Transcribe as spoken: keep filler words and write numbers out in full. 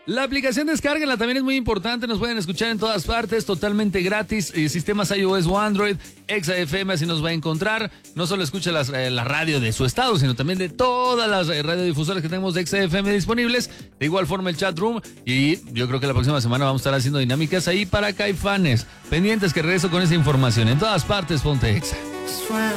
La aplicación descárguenla, también es muy importante, nos pueden escuchar en todas partes, totalmente gratis, eh, sistemas iOS o Android, Exa F M, así nos va a encontrar. No solo escucha las, eh, la radio de su estado, sino también de todas las eh, radiodifusoras que tenemos de Exa F M disponibles. De igual forma el chat room, y yo creo que la próxima semana vamos a estar haciendo dinámicas ahí para Caifanes. Pendientes que regreso con esa información. En todas partes, ponte Exa.